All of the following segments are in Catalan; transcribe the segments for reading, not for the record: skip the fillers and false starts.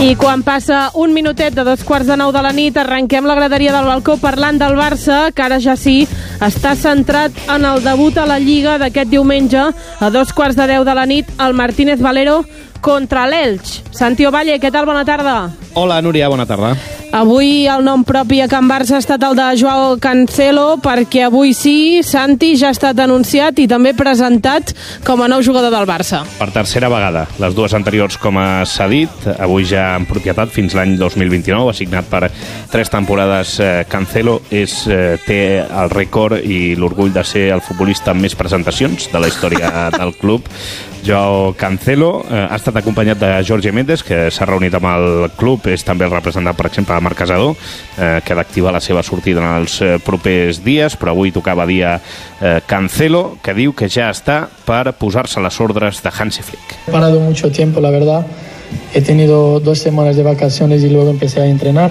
I quan passa un minutet de 8:45 de la nit, arrenquem la graderia del balcó parlant del Barça, que ara ja sí està centrat en el debut a la Lliga d'aquest diumenge a 9:15 de la nit, el Martínez Valero contra l'Elx. Santi Ovalle, què tal? Bona tarda. Hola, Núria, bona tarda. Avui el nom propi a Can Barça ha estat el de Joao Cancelo, perquè avui sí, Santi ja ha estat anunciat i també presentat com a nou jugador del Barça. Per tercera vegada, les dues anteriors com s'ha dit, avui ja en propietat fins l'any 2029, assignat per 3 temporades. Cancelo té el rècord i l'orgull de ser el futbolista amb més presentacions de la història del club. Joao Cancelo ha estat acompanyat de Jorge Mendes, que s'ha reunit amb el club, és també el representant, per exemple, de Marc Casador, que ha d'activar la seva sortida en els propers dies, però avui tocava dia Cancelo, que diu que ja està per posar-se a les ordres de Hansi Flick. He parado mucho tiempo, la verdad. He tenido 2 semanas de vacaciones y luego empecé a entrenar,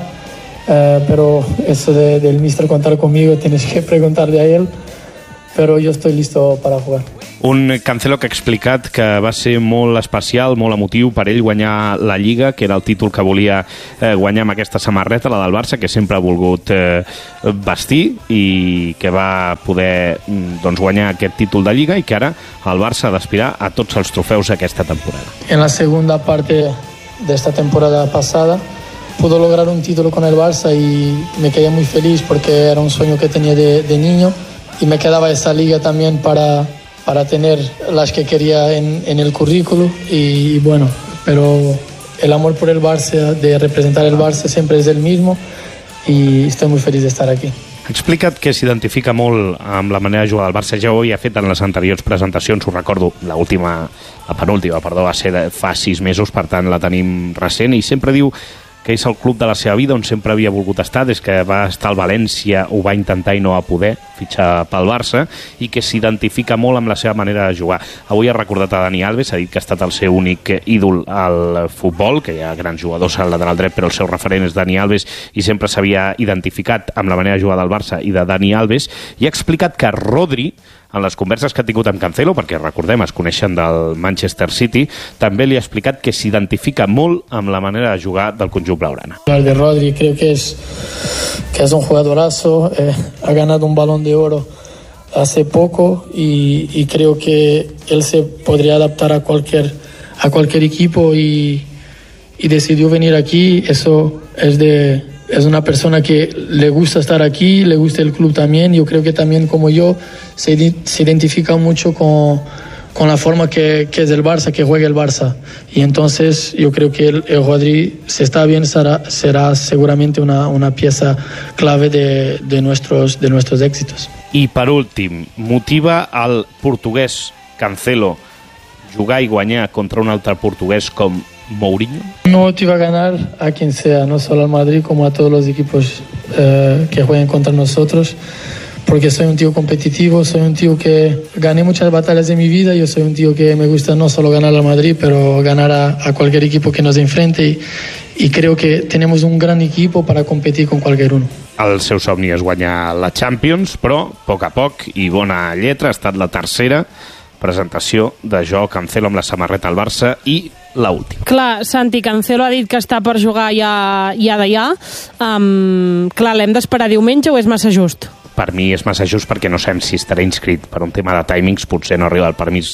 pero eso del míster contar conmigo tienes que preguntarle a él, pero yo estoy listo para jugar. Un Cancelo que ha explicat que va ser molt especial, molt emotiu per ell guanyar la Lliga, que era el títol que volia guanyar amb aquesta samarreta, la del Barça, que sempre ha volgut vestir, i que va poder guanyar aquest títol de Lliga, i que ara el Barça ha d'aspirar a tots els trofeus aquesta temporada. En la segunda parte de esta temporada pasada pudo lograr un título con el Barça y me quedé muy feliz porque era un sueño que tenía de niño, y me quedaba esta liga también para tener las que quería en el currículo, y bueno, pero el amor por el Barça, de representar el Barça, siempre es el mismo, y estoy muy feliz de estar aquí. Ha explicat que s'identifica molt amb la manera de jugar del Barça. Ja ho havia fet en les anteriors presentacions, ho recordo, la penúltima, va ser fa 6 mesos, per tant la tenim recent, i sempre diu que és el club de la seva vida, on sempre havia volgut estar. Des que va estar al València ho va intentar i no va poder fitxar pel Barça, i que s'identifica molt amb la seva manera de jugar. Avui ha recordat a Dani Alves, ha dit que ha estat el seu únic ídol al futbol, que hi ha grans jugadors al lateral dret, però el seu referent és Dani Alves, i sempre s'havia identificat amb la manera de jugar del Barça i de Dani Alves, i ha explicat que Rodri, en les converses que ha tingut amb Cancelo, perquè recordem, es coneixen del Manchester City, també li ha explicat que s'identifica molt amb la manera de jugar del conjunt blaugrana. Hablar de Rodri, creo que es un jugadorazo, ha ganado un Balón de Oro hace poco, y creo que él se podría adaptar a cualquier equipo, y decidió venir aquí. Eso es una persona que le gusta estar aquí, le gusta el club también. Yo creo que también, como yo, se identifica mucho con la forma que es el Barça, que juega el Barça. Y entonces yo creo que el Rodri, si está bien, será seguramente una pieza clave de nuestros éxitos. I per últim, motiva al portuguès Cancelo jugar i guanyar contra un altre portuguès com Mourinho? No motiva a ganar a quien sea, no solo al Madrid, como a todos los equipos que jueguen contra nosotros, porque soy un tío competitivo, soy un tío que gané muchas batallas en mi vida. Yo soy un tío que me gusta no solo ganar al Madrid, pero ganar a cualquier equipo que nos enfrente, y creo que tenemos un gran equipo para competir con cualquier uno. El seu somni és guanyar la Champions, però a poc i bona lletra ha estat la tercera presentació de Joao Cancelo amb la samarreta al Barça, i l'última. Clar, Santi, Cancelo ha dit que està per jugar ja de ja. Clar, l'hem d'esperar diumenge o és massa just? Per mi és massa just, perquè no sabem si estarà inscrit. Per un tema de timings potser no arriba el permís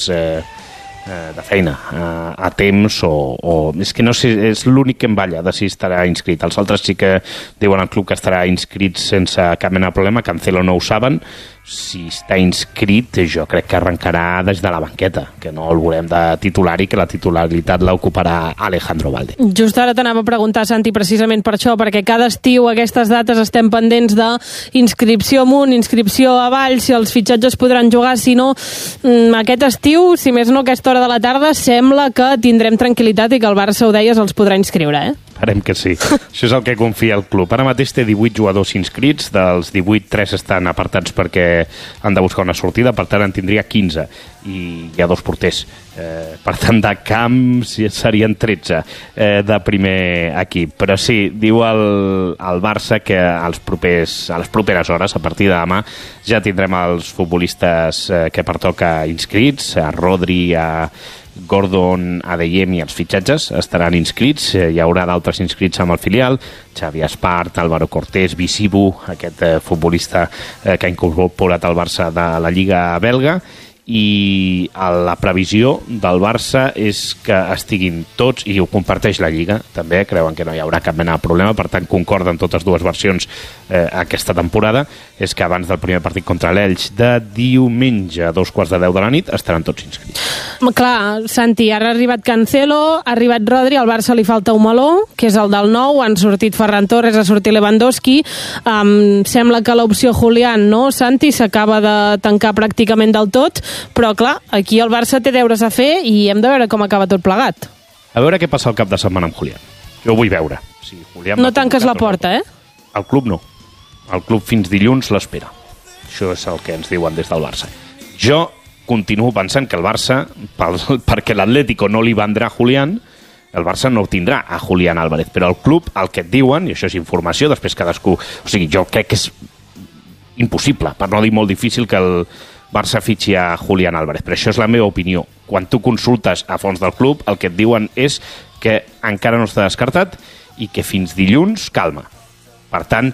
de feina a temps, o és que no sé, és l'únic que em balla de si estarà inscrit. Els altres sí que diuen al club que estarà inscrit sense cap mena de problema. Cancelo no ho saben. Si està inscrit, jo crec que arrencarà des de la banqueta, que no el veurem de titular, i que la titularitat l'ocuparà Alejandro Balde. Just ara t'anava a preguntar, Santi, precisament per això, perquè cada estiu a aquestes dates estem pendents d'inscripció amunt, inscripció avall, si els fitxatges podran jugar, si no, aquest estiu, si més no aquesta hora de la tarda, sembla que tindrem tranquil·litat i que el Barça, ho deies, els podrà inscriure, Esperem que sí. Això és el que confia el club. Ara mateix té 18 jugadors inscrits, dels 18, 3 estan apartats perquè han de buscar una sortida, per tant en tindria 15, i hi ha 2 porters. Per tant, de camp serien 13 de primer equip. Però sí, diu el Barça que a les properes hores, a partir de demà, ja tindrem els futbolistes que pertoca inscrits, a Rodri, Gordon, Adeyemi i els fitxatges estaran inscrits. Hi haurà d'altres inscrits amb el filial, Xavi Espart, Álvaro Cortés, Visibu, aquest futbolista que ha incorporat el Barça de la Lliga belga, i la previsió del Barça és que estiguin tots, i ho comparteix la Lliga també, creuen que no hi haurà cap mena de problema, per tant concorden totes dues versions aquesta temporada, és que abans del primer partit contra l'Elx de diumenge a 2:10 de la nit estaran tots inscrits. Clar, Santi, ara ha arribat Cancelo, ha arribat Rodri, al Barça li falta un meló, que és el del nou, han sortit Ferran Torres, ha sortit Lewandowski, sembla que l'opció Julián, no, Santi, s'acaba de tancar pràcticament del tot, però clar, aquí el Barça té deures a fer i hem de veure com acaba tot plegat. A veure què passa el cap de setmana amb Julián. Jo ho vull veure. Sí, Julián no tanques la porta, eh? El club no. El club fins dilluns l'espera. Això és el que ens diuen des del Barça. Jo continuo pensant que el Barça, perquè l'Atlético no li vendrà Julián, el Barça no tindrà a Julián Álvarez, però el club, el que et diuen, i això és informació, després cadascú... O sigui, jo crec que és impossible, per no dir molt difícil, que el Barça fitxi a Julián Álvarez, però això és la meva opinió. Quan tu consultes a fons del club, el que et diuen és que encara no està descartat i que fins dilluns calma. Per tant,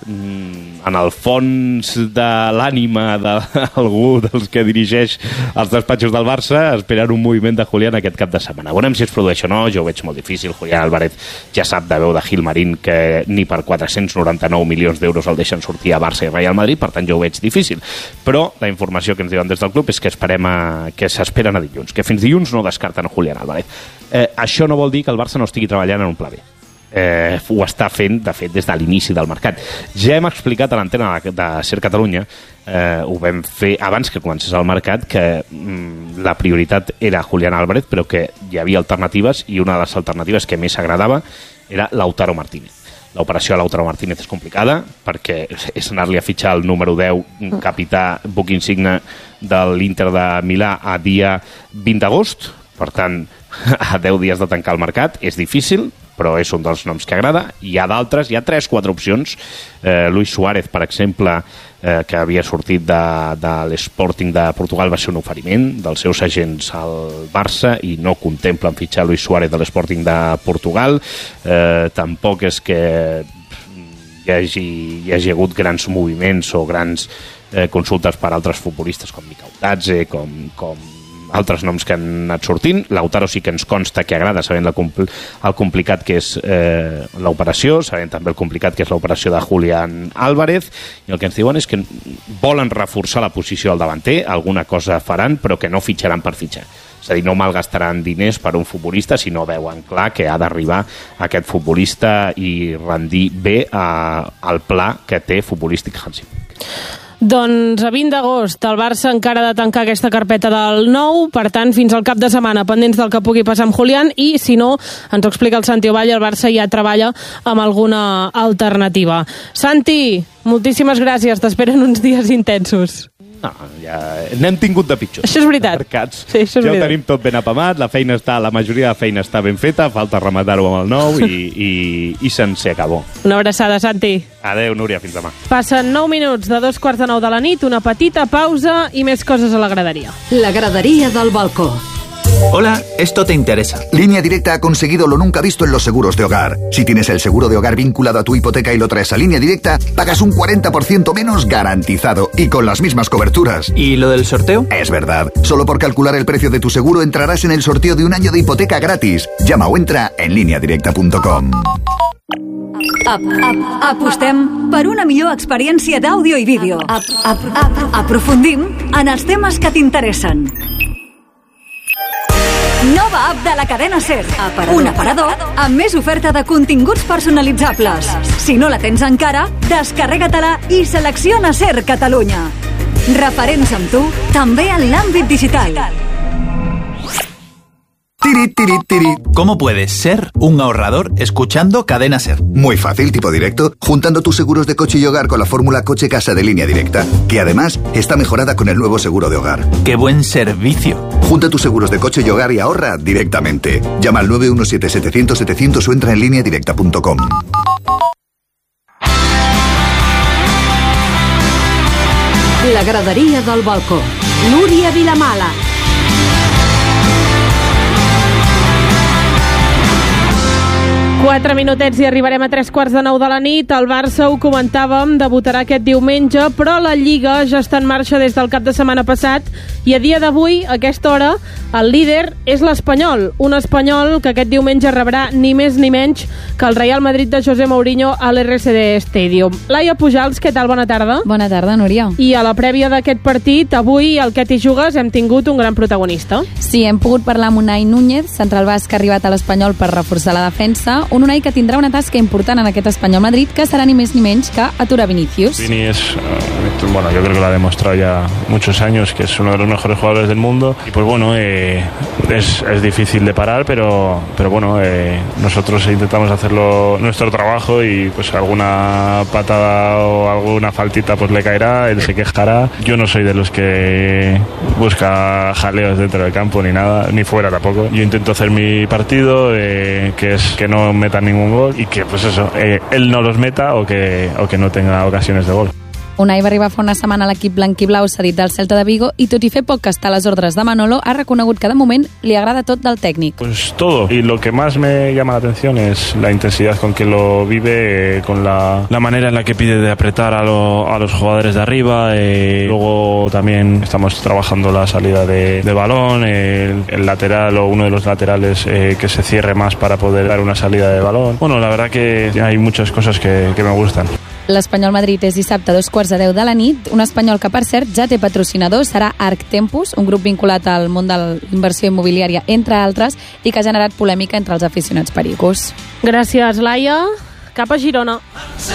en el fons de l'ànima d'algú dels que dirigeix els despatxos del Barça esperen un moviment de Julián aquest cap de setmana. Veurem si es produeix o no, jo ho veig molt difícil. Julián Álvarez ja sap de veu de Gilmarín que ni per 499 milions d'euros el deixen sortir a Barça i Real Madrid, per tant jo ho veig difícil. Però la informació que ens diuen des del club és que que s'esperen a dilluns, que fins dilluns no descarten Julián Álvarez. Això no vol dir que el Barça no estigui treballant en un pla B. Ho està fent, de fet, des de l'inici del mercat. Ja hem explicat a l'antena de Ser Catalunya, ho vam fer abans que comencés el mercat, que la prioritat era Julián Álvarez, però que hi havia alternatives, i una de les alternatives que més agradava era Lautaro Martínez. L'operació a Lautaro Martínez és complicada perquè és anar-li a fitxar el número 10, capità, buc insigne de l'Inter de Milà a dia 20 d'agost, per tant, a 10 dies de tancar el mercat, és difícil, però és un dels noms que agrada. Hi ha d'altres, hi ha 3-4 opcions. Luis Suárez, per exemple, que havia sortit de l'Sporting de Portugal, va ser un oferiment dels seus agents al Barça i no contemplen fitxar Luis Suárez de l'Sporting de Portugal. Tampoc és que hi hagi hagut grans moviments o grans consultes per altres futbolistes com Mikel Otatze, com altres noms que han anat sortint. Lautaro sí que ens consta que agrada, sabent el complicat que és l'operació, sabent també el complicat que és l'operació de Julián Álvarez, i el que ens diuen és que volen reforçar la posició del davanter, alguna cosa faran, però que no fitxaran per fitxar. És a dir, no malgastaran diners per un futbolista si no veuen clar que ha d'arribar aquest futbolista i rendir bé al pla que té futbolístic Hansi. Doncs a 20 d'agost el Barça encara ha de tancar aquesta carpeta del nou, per tant, fins al cap de setmana, pendents del que pugui passar amb Julián, i si no, ens ho explica el Santi Ovalle, el Barça ja treballa amb alguna alternativa. Santi, moltíssimes gràcies, t'esperen uns dies intensos. No, ja n'hem tingut de pitjors. Això és veritat. Mercats. Sí, això és veritat. Ja ho tenim tot ben apamat, la majoria de feina està ben feta, falta rematar-ho amb el nou i se'n acabó. Una abraçada, Santi. Adéu, Núria, fins demà. Passen 9 minuts de 2:45 de la nit, una petita pausa i més coses a la graderia. La gradería del balcó. Hola, esto te interesa. Línea Directa ha conseguido lo nunca visto en los seguros de hogar. Si tienes el seguro de hogar vinculado a tu hipoteca y lo traes a Línea Directa, pagas un 40% menos garantizado y con las mismas coberturas. ¿Y lo del sorteo? Es verdad. Solo por calcular el precio de tu seguro entrarás en el sorteo de un año de hipoteca gratis. Llama o entra en lineadirecta.com. Apostem per una millor experiència d'àudio i vídeo. Aprofundim en els temes que t'interessen. Nova app de la cadena SER. Un aparador amb més oferta de continguts personalitzables. Si no la tens encara, descarrega-te-la i selecciona SER Catalunya. Referents amb tu, també en l'àmbit digital. Tiri, tiri, tiri. ¿Cómo puedes ser un ahorrador escuchando Cadena SER? Muy fácil, tipo directo, juntando tus seguros de coche y hogar con la fórmula Coche-Casa de Línea Directa, que además está mejorada con el nuevo seguro de hogar. ¡Qué buen servicio! Junta tus seguros de coche y hogar y ahorra directamente. Llama al 917-700-700 o entra en lineadirecta.com. La graderia del balcó. Núria Vilamala. 4 minutets i arribarem a 3:15 de la nit. El Barça, ho comentàvem, debutarà aquest diumenge, però la Lliga ja està en marxa des del cap de setmana passat i a dia d'avui, a aquesta hora, el líder és l'Espanyol. Un Espanyol que aquest diumenge rebrà ni més ni menys que el Real Madrid de José Mourinho a l'RCD Stadium. Laia Pujals, què tal? Bona tarda. Bona tarda, Núria. I a la prèvia d'aquest partit, avui al Que t'hi jugues hem tingut un gran protagonista. Sí, hem pogut parlar amb Unai Núñez, central basc que ha arribat a l'Espanyol per reforçar la defensa. Un Unai que tindrà una tasca important en aquest Espanyol Madrid, que serà ni més ni menys que aturar Vinícius. Vini es, bueno, yo creo que lo ha demostrado ya muchos años, que es uno de los mejores jugadores del mundo. Y pues bueno, es difícil de parar, pero bueno, nosotros intentamos hacerlo nuestro trabajo y pues alguna patada o alguna faltita pues le caerá, él se quejará. Yo no soy de los que busca jaleos dentro del campo ni nada, ni fuera tampoco. Yo intento hacer mi partido, que es que no metan ningún gol y que pues eso, él no los meta o que no tenga ocasiones de gol. Unai va arribar fa una setmana a l'equip blanquiblau cedit del Celta de Vigo i tot i fer poc que està a les ordres de Manolo, ha reconegut que de moment li agrada tot del tècnic. Pues todo, y lo que más me llama la atención es la intensidad con que lo vive, con la manera en la que pide de apretar a los jugadores de arriba. Luego también estamos trabajando la salida de balón, el lateral o uno de los laterales que se cierre más para poder dar una salida de balón. Bueno, la verdad que hay muchas cosas que me gustan. L'Espanyol Madrid és dissabte a 2:15 de la nit. Un Espanyol que, per cert, ja té patrocinador, serà Arc Tempus, un grup vinculat al món de l'inversió immobiliària, entre altres, i que ha generat polèmica entre els aficionats pericos. Gràcies, Laia. Cap a Girona.